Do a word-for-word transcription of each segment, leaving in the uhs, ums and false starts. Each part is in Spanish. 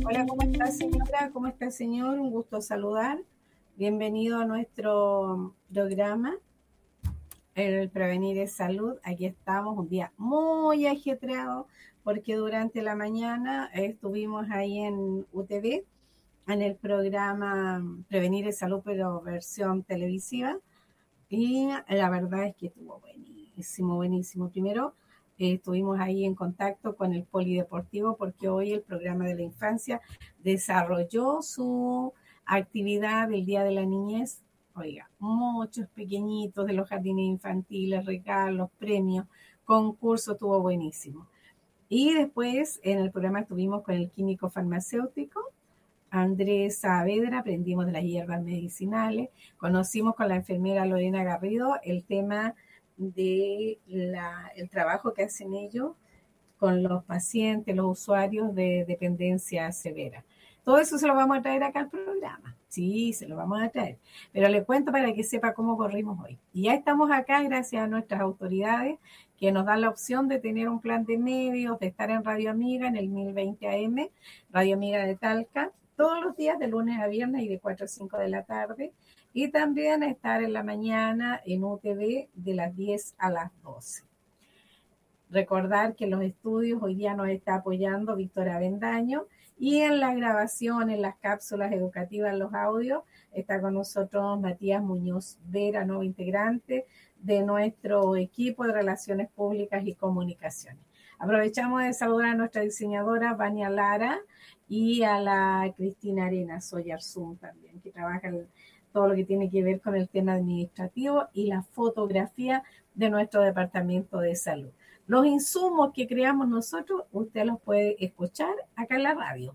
Hola, ¿cómo está señora? ¿Cómo está señor? Un gusto saludar. Bienvenido a nuestro programa, el Prevenir es Salud. Aquí estamos, un día muy ajetreado porque durante la mañana estuvimos ahí en U T V, en el programa Prevenir es Salud, pero versión televisiva. Y la verdad es que estuvo buenísimo, buenísimo. Primero, eh, estuvimos ahí en contacto con el Polideportivo porque hoy el programa de la infancia desarrolló su actividad del Día de la Niñez. Oiga, muchos pequeñitos de los jardines infantiles, regalos, premios, concurso, estuvo buenísimo. Y después en el programa estuvimos con el químico farmacéutico Andrés Saavedra, aprendimos de las hierbas medicinales, conocimos con la enfermera Lorena Garrido el tema de la, el trabajo que hacen ellos con los pacientes, los usuarios de dependencia severa. Todo eso se lo vamos a traer acá al programa. Sí, se lo vamos a traer. Pero le cuento para que sepa cómo corrimos hoy. Y ya estamos acá gracias a nuestras autoridades que nos dan la opción de tener un plan de medios, de estar en Radio Amiga en el mil veinte A M, Radio Amiga de Talca, todos los días de lunes a viernes y de cuatro a cinco de la tarde. Y también estar en la mañana en U T V de las diez a las doce. Recordar que en los estudios hoy día nos está apoyando Víctor Avendaño y en la grabación, en las cápsulas educativas, en los audios, está con nosotros Matías Muñoz Vera, nuevo integrante de nuestro equipo de Relaciones Públicas y Comunicaciones. Aprovechamos de saludar a nuestra diseñadora Vania Lara y a la Cristina Arenas, soy Arzum también, que trabaja en todo lo que tiene que ver con el tema administrativo y la fotografía de nuestro Departamento de Salud. Los insumos que creamos nosotros, usted los puede escuchar acá en la radio.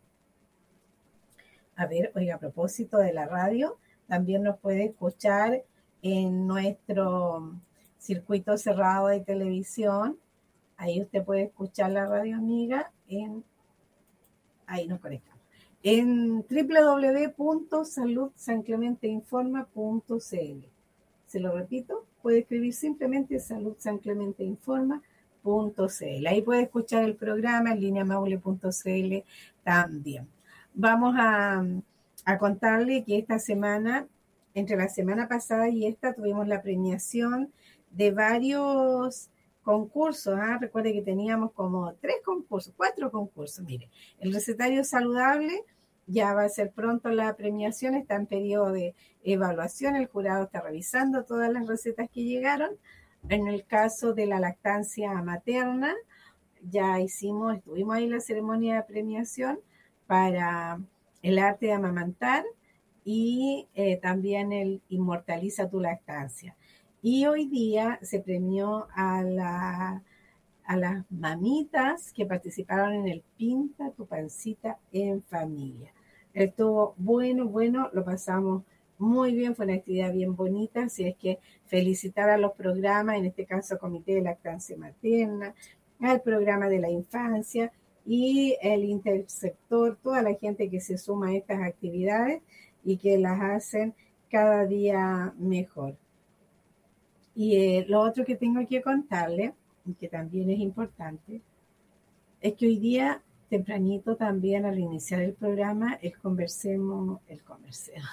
A ver, oiga, a propósito de la radio, también nos puede escuchar en nuestro circuito cerrado de televisión. Ahí usted puede escuchar la Radio Amiga en, ahí nos conectamos, en doble u doble u doble u punto salud san clemente informa punto c l. Se lo repito, puede escribir simplemente salud san clemente informa punto c l. Ahí puede escuchar el programa en línea maule punto c l también. Vamos a, a contarle que esta semana, entre la semana pasada y esta, tuvimos la premiación de varios concursos. ¿eh? Recuerde que teníamos como tres concursos, cuatro concursos. Mire, el recetario saludable ya va a ser pronto la premiación, está en periodo de evaluación, el jurado está revisando todas las recetas que llegaron. En el caso de la lactancia materna, ya hicimos, estuvimos ahí en la ceremonia de premiación para el arte de amamantar y eh, también el Inmortaliza tu lactancia. Y hoy día se premió a, la, a las mamitas que participaron en el Pinta tu pancita en familia. Estuvo bueno, bueno, lo pasamos muy bien, fue una actividad bien bonita, así es que felicitar a los programas, en este caso Comité de Lactancia Materna, al programa de la infancia y el intersector, toda la gente que se suma a estas actividades y que las hacen cada día mejor. Y eh, lo otro que tengo que contarle, y que también es importante, es que hoy día, tempranito también, al iniciar el programa, el conversemos, el conversemos,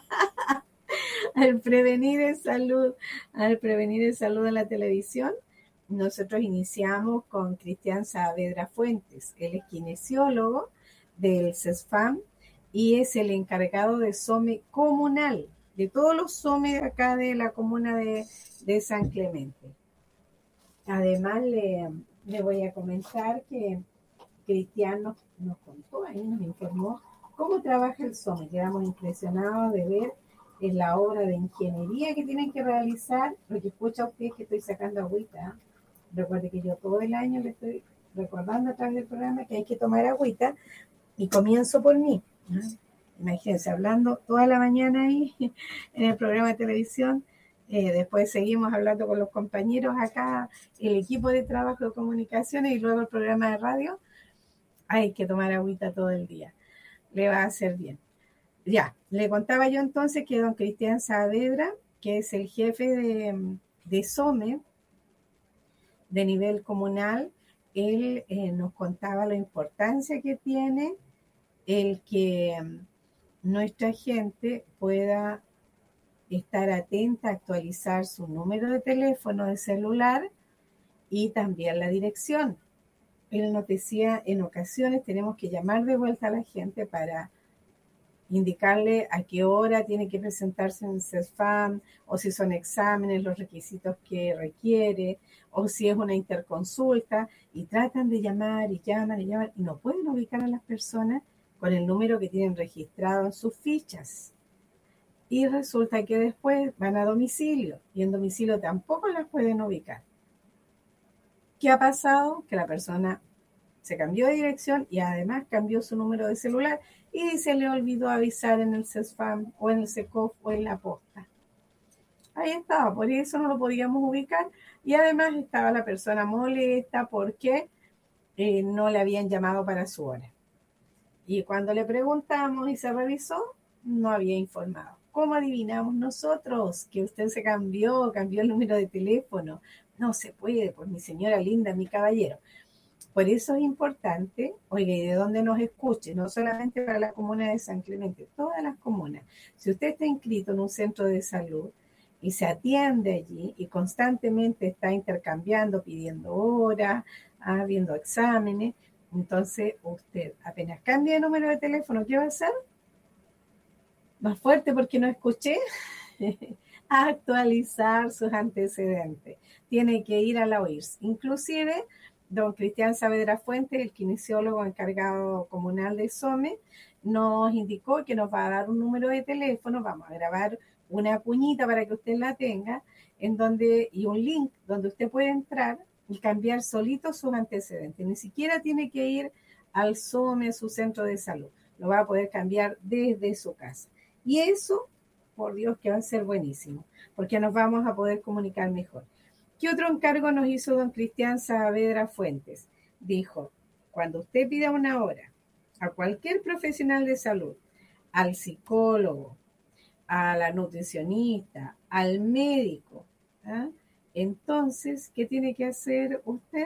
al prevenir en salud, al prevenir en salud en la televisión, nosotros iniciamos con Cristian Saavedra Fuentes. Él es kinesiólogo del CESFAM y es el encargado de SOME comunal, de todos los SOME acá de la comuna de, de San Clemente. Además, le, le voy a comentar que Cristian nos, nos contó, ahí nos informó cómo trabaja el SOME. Quedamos impresionados de ver en la obra de ingeniería que tienen que realizar, porque escucha usted que estoy sacando agüita. Recuerde que yo todo el año le estoy recordando a través del programa que hay que tomar agüita y comienzo por mí. ¿no? Imagínense, hablando toda la mañana ahí en el programa de televisión, eh, después seguimos hablando con los compañeros acá, el equipo de trabajo de comunicaciones y luego el programa de radio. Hay que tomar agüita todo el día, le va a hacer bien. Ya, le contaba yo entonces que don Cristian Saavedra, que es el jefe de, de SOME, de nivel comunal, él eh, nos contaba la importancia que tiene el que nuestra gente pueda estar atenta a actualizar su número de teléfono de celular y también la dirección. Él nos decía, en ocasiones tenemos que llamar de vuelta a la gente para indicarle a qué hora tiene que presentarse en el CESFAM, o si son exámenes, los requisitos que requiere, o si es una interconsulta, y tratan de llamar y llaman y llaman, y no pueden ubicar a las personas con el número que tienen registrado en sus fichas. Y resulta que después van a domicilio, y en domicilio tampoco las pueden ubicar. ¿Qué ha pasado? Que la persona se cambió de dirección y además cambió su número de celular y se le olvidó avisar en el CESFAM o en el SECOF o en la posta. Ahí estaba, por eso no lo podíamos ubicar, y además estaba la persona molesta porque eh, no le habían llamado para su hora. Y cuando le preguntamos y se revisó, no había informado. ¿Cómo adivinamos nosotros que usted se cambió, cambió el número de teléfono? No se puede, pues mi señora linda, mi caballero. Por eso es importante, oiga, y de dónde nos escuche, no solamente para la comuna de San Clemente, todas las comunas. Si usted está inscrito en un centro de salud y se atiende allí y constantemente está intercambiando, pidiendo horas, ah, viendo exámenes, entonces usted apenas cambia de número de teléfono, ¿qué va a hacer? Más fuerte porque no escuché. Actualizar sus antecedentes. Tiene que ir a la O I R S. Inclusive, don Cristian Saavedra Fuentes, el kinesiólogo encargado comunal de SOME, nos indicó que nos va a dar un número de teléfono, vamos a grabar una cuñita para que usted la tenga, en donde, y un link donde usted puede entrar y cambiar solito sus antecedentes. Ni siquiera tiene que ir al SOME, su centro de salud. Lo va a poder cambiar desde su casa. Y eso, por Dios, que va a ser buenísimo, porque nos vamos a poder comunicar mejor. ¿Qué otro encargo nos hizo don Cristian Saavedra Fuentes? Dijo, cuando usted pida una hora a cualquier profesional de salud, al psicólogo, a la nutricionista, al médico, ¿ah? Entonces, ¿qué tiene que hacer usted?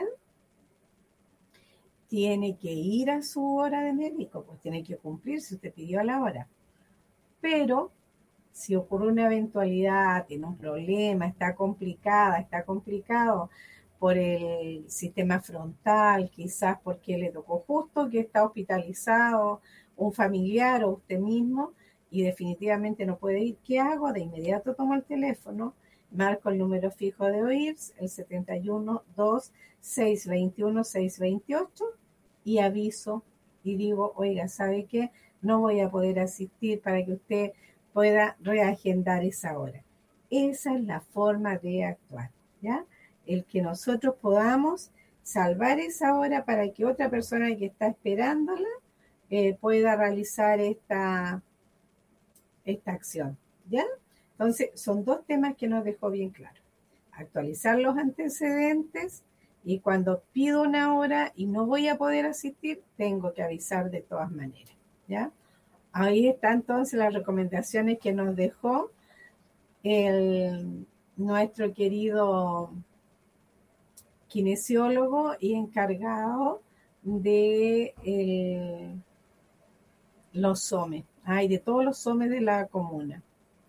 Tiene que ir a su hora de médico, pues tiene que cumplir si usted pidió a la hora. Pero si ocurre una eventualidad, tiene un problema, está complicada, está complicado por el sistema frontal, quizás porque le tocó justo que está hospitalizado un familiar o usted mismo y definitivamente no puede ir, ¿qué hago? De inmediato tomo el teléfono, marco el número fijo de O I R S, el setenta y uno, dos, seiscientos veintiuno, seiscientos veintiocho, y aviso y digo, oiga, ¿sabe qué? No voy a poder asistir para que usted pueda reagendar esa hora. Esa es la forma de actuar, ¿ya? El que nosotros podamos salvar esa hora para que otra persona que está esperándola eh, pueda realizar esta, esta acción, ¿ya? Entonces, son dos temas que nos dejó bien claro. Actualizar los antecedentes y cuando pido una hora y no voy a poder asistir, tengo que avisar de todas maneras, ¿ya? Ahí están entonces las recomendaciones que nos dejó el, nuestro querido kinesiólogo y encargado de el, los SOME, ay, de todos los SOME de la comuna.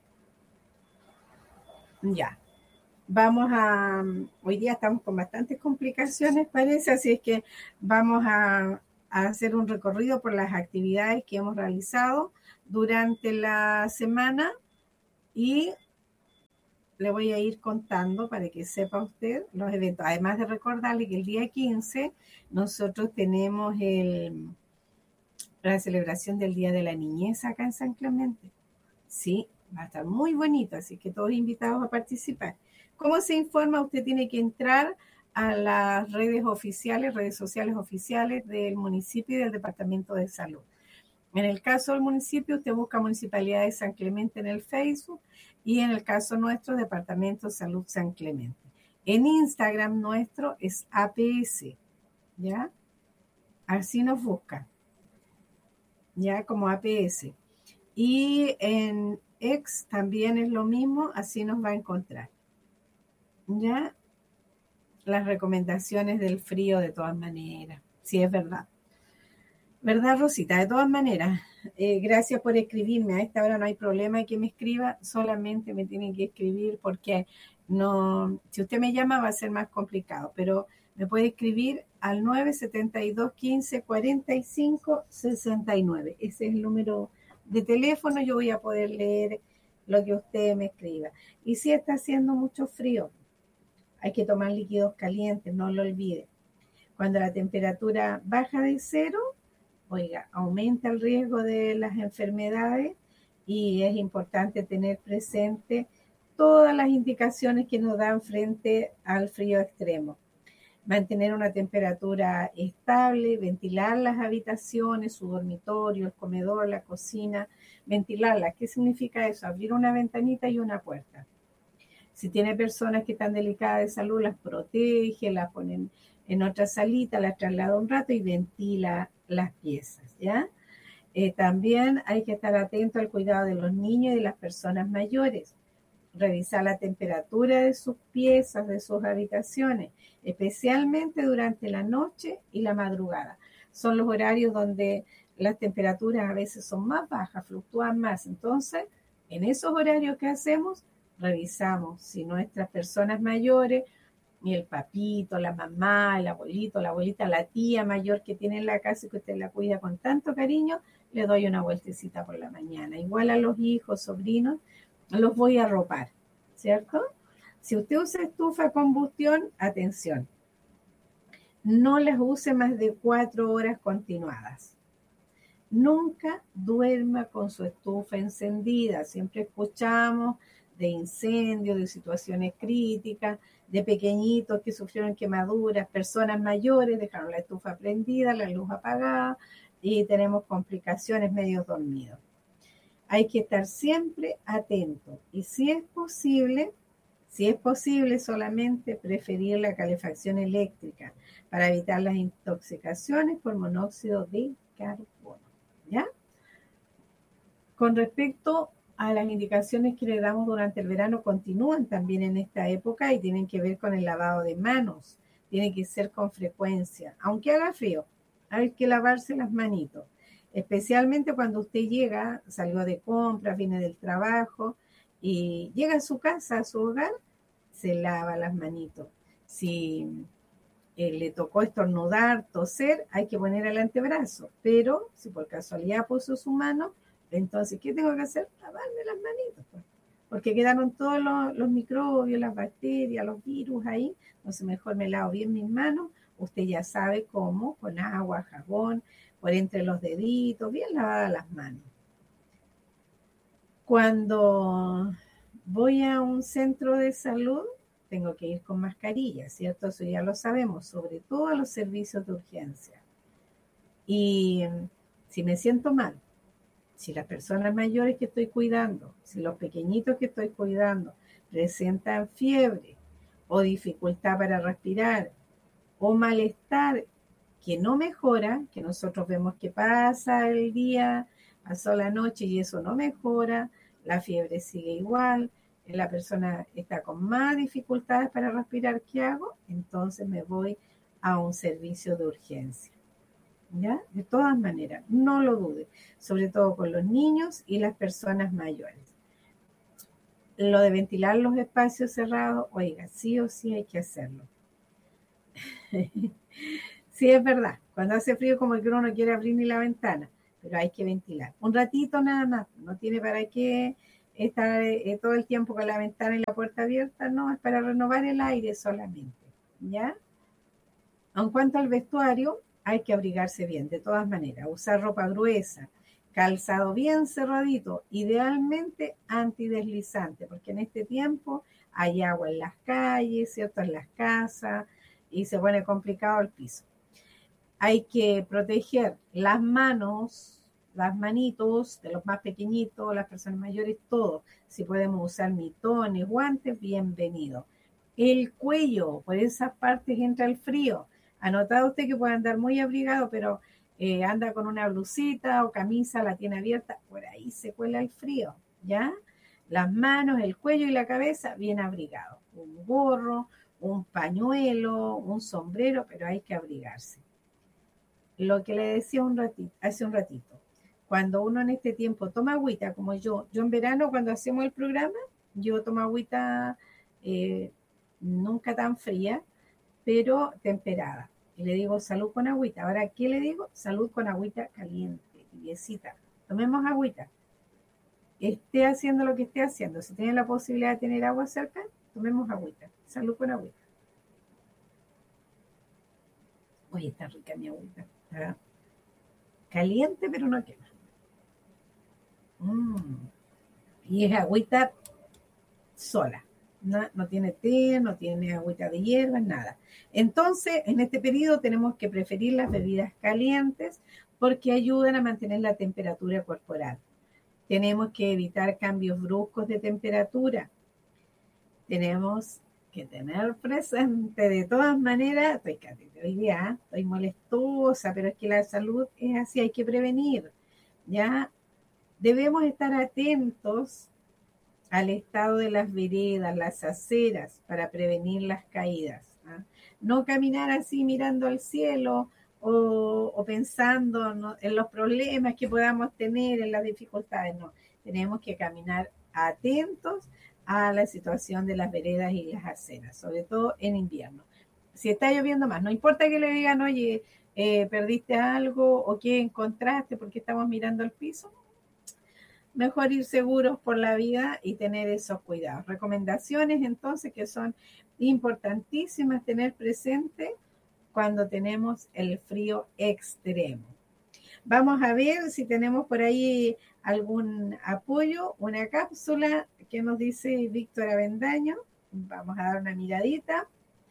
Ya, vamos a, hoy día estamos con bastantes complicaciones, parece, así es que vamos a, a hacer un recorrido por las actividades que hemos realizado durante la semana y le voy a ir contando para que sepa usted los eventos. Además de recordarle que el día quince nosotros tenemos el, la celebración del Día de la Niñez acá en San Clemente. Sí, va a estar muy bonito, así que todos invitados a participar. ¿Cómo se informa? Usted tiene que entrar a las redes oficiales, redes sociales oficiales del municipio y del Departamento de Salud. En el caso del municipio, usted busca Municipalidad de San Clemente en el Facebook y en el caso nuestro, Departamento de Salud San Clemente. En Instagram nuestro es A P S, ¿ya? Así nos busca, ya como A P S. Y en X también es lo mismo, así nos va a encontrar. ¿Ya? Las recomendaciones del frío de todas maneras, sí es verdad. ¿Verdad, Rosita? De todas maneras, eh, gracias por escribirme. A esta hora no hay problema de que me escriba, solamente me tienen que escribir porque no, si usted me llama va a ser más complicado, pero me puede escribir al nueve setenta y dos, quince, cuarenta y cinco, sesenta y nueve. Ese es el número de teléfono, yo voy a poder leer lo que usted me escriba. Y si está haciendo mucho frío, hay que tomar líquidos calientes, no lo olvide. Cuando la temperatura baja de cero, oiga, aumenta el riesgo de las enfermedades y es importante tener presente todas las indicaciones que nos dan frente al frío extremo. Mantener una temperatura estable, ventilar las habitaciones, su dormitorio, el comedor, la cocina, ventilarlas. ¿Qué significa eso? Abrir una ventanita y una puerta. Si tiene personas que están delicadas de salud, las protege, las ponen en otra salita, las traslada un rato y ventila las piezas, ¿ya? Eh, también hay que estar atento al cuidado de los niños y de las personas mayores. Revisar la temperatura de sus piezas, de sus habitaciones, especialmente durante la noche y la madrugada. Son los horarios donde las temperaturas a veces son más bajas, fluctúan más. Entonces, en esos horarios que hacemos, revisamos si nuestras personas mayores, y el papito, la mamá, el abuelito, la abuelita, la tía mayor que tiene en la casa y que usted la cuida con tanto cariño, le doy una vueltecita por la mañana. Igual a los hijos, sobrinos, los voy a arropar, ¿cierto? Si usted usa estufa a combustión, atención, no las use más de cuatro horas continuadas. Nunca duerma con su estufa encendida. Siempre escuchamos de incendios, de situaciones críticas, de pequeñitos que sufrieron quemaduras, personas mayores dejaron la estufa prendida, la luz apagada y tenemos complicaciones medio dormidos. Hay que estar siempre atento y si es posible, si es posible solamente preferir la calefacción eléctrica para evitar las intoxicaciones por monóxido de carbono, ¿ya? Con respecto a las indicaciones que le damos durante el verano, continúan también en esta época y tienen que ver con el lavado de manos. Tiene que ser con frecuencia, aunque haga frío, hay que lavarse las manitos. Especialmente cuando usted llega, salió de compras, viene del trabajo y llega a su casa, a su hogar, se lava las manitos. Si eh, le tocó estornudar, toser, hay que poner el antebrazo, pero si por casualidad puso su mano, entonces, ¿qué tengo que hacer? Lavarme las manitos, pues, porque quedaron todos los, los microbios, las bacterias, los virus ahí, entonces mejor me lavo bien mis manos. Usted ya sabe cómo, con agua, jabón, por entre los deditos, bien lavadas las manos. Cuando voy a un centro de salud, tengo que ir con mascarilla, ¿cierto? Eso ya lo sabemos, sobre todo a los servicios de urgencia. Y si me siento mal, si las personas mayores que estoy cuidando, si los pequeñitos que estoy cuidando presentan fiebre o dificultad para respirar o malestar que no mejora, que nosotros vemos que pasa el día, pasó la noche y eso no mejora, la fiebre sigue igual, la persona está con más dificultades para respirar, ¿qué hago? Entonces me voy a un servicio de urgencia. ¿Ya? De todas maneras, no lo dude, sobre todo con los niños y las personas mayores. Lo de ventilar los espacios cerrados, oiga, sí o sí hay que hacerlo. Sí, es verdad, cuando hace frío como que uno no quiere abrir ni la ventana, pero hay que ventilar. Un ratito nada más, no tiene para qué estar eh, todo el tiempo con la ventana y la puerta abierta, no, es para renovar el aire solamente, ¿ya? En cuanto al vestuario, hay que abrigarse bien, de todas maneras, usar ropa gruesa, calzado bien cerradito, idealmente antideslizante, porque en este tiempo hay agua en las calles, ¿cierto? En las casas, y se pone complicado el piso. Hay que proteger las manos, las manitos de los más pequeñitos, las personas mayores, todo. Si podemos usar mitones, guantes, bienvenido. El cuello, por esas partes entra el frío. Ha notado usted que puede andar muy abrigado, pero eh, anda con una blusita o camisa, la tiene abierta, por ahí se cuela el frío, ¿ya? Las manos, el cuello y la cabeza bien abrigados. Un gorro, un pañuelo, un sombrero, pero hay que abrigarse. lo que le decía un ratito, hace un ratito. Cuando uno en este tiempo toma agüita, como yo, yo en verano cuando hacemos el programa, yo tomo agüita eh, nunca tan fría, pero temperada. Y le digo salud con agüita. Ahora, ¿qué le digo? Salud con agüita caliente, tibiecita. Tomemos agüita. Esté haciendo lo que esté haciendo. Si tiene la posibilidad de tener agua cerca, tomemos agüita. Salud con agüita. Oye, está rica mi agüita. ¿Verdad? Caliente, pero no quema. Mm. Y es agüita sola. No, no tiene té, no tiene agüita de hierbas, nada. Entonces, en este periodo tenemos que preferir las bebidas calientes porque ayudan a mantener la temperatura corporal. Tenemos que evitar cambios bruscos de temperatura. Tenemos que tener presente, de todas maneras, estoy, hoy día estoy molestosa, pero es que la salud es así, hay que prevenir. Ya debemos estar atentos al estado de las veredas, las aceras, para prevenir las caídas. ¿eh? No caminar así mirando al cielo o, o pensando ¿no? en los problemas que podamos tener, en las dificultades. No, tenemos que caminar atentos a la situación de las veredas y las aceras, sobre todo en invierno. Si está lloviendo más, no importa que le digan, oye, eh, perdiste algo o qué encontraste porque estamos mirando al piso, mejor ir seguros por la vida y tener esos cuidados. Recomendaciones entonces que son importantísimas tener presente cuando tenemos el frío extremo. Vamos a ver si tenemos por ahí algún apoyo, una cápsula que nos dice Víctor Avendaño. Vamos a dar una miradita.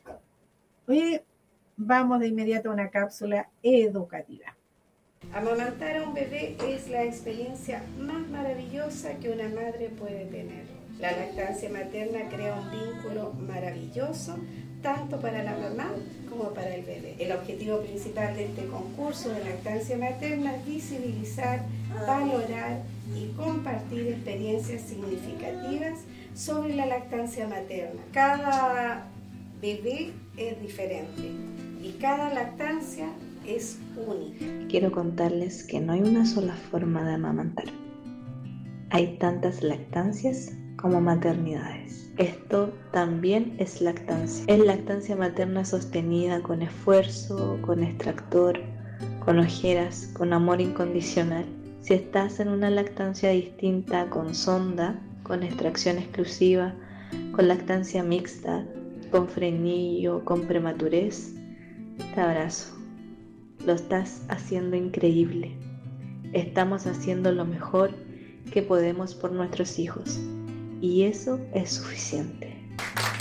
Y vamos de inmediato a una cápsula educativa. Amamantar a un bebé es la experiencia más maravillosa que una madre puede tener. La lactancia materna crea un vínculo maravilloso tanto para la mamá como para el bebé. El objetivo principal de este concurso de lactancia materna es visibilizar, valorar y compartir experiencias significativas sobre la lactancia materna. Cada bebé es diferente y cada lactancia es única. Quiero contarles que no hay una sola forma de amamantar. Hay tantas lactancias como maternidades. Esto también es lactancia. Es lactancia materna sostenida con esfuerzo, con extractor, con ojeras, con amor incondicional. Si estás en una lactancia distinta, con sonda, con extracción exclusiva, con lactancia mixta, con frenillo, con prematurez, te abrazo. Lo estás haciendo increíble. Estamos haciendo lo mejor que podemos por nuestros hijos y eso es suficiente.